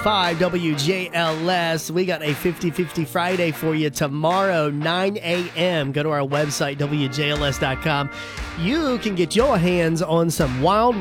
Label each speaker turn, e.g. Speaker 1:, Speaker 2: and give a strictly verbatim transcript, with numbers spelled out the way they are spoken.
Speaker 1: five W J L S. We got a fifty fifty Friday for you tomorrow, nine a.m. Go to our website, W J L S dot com. You can get your hands on some Wild